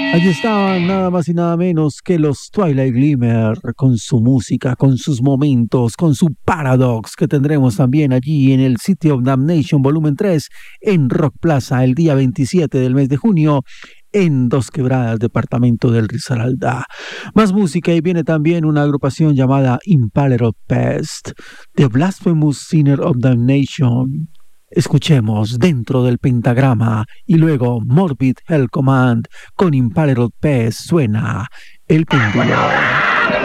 Allí estaban nada más y nada menos que los Twilight Glimmer con su música, con sus momentos, con su Paradox que tendremos también allí en el City of Damnation Volumen 3 en Rock Plaza el día 27 del mes de junio en Dos Quebradas, departamento del Risaralda. Más música y viene también una agrupación llamada Impaler of Pest, The Blasphemous Sinner of Damnation. Escuchemos Dentro del Pentagrama y luego Morbid Hell Command con Impaled Pest suena el péndulo.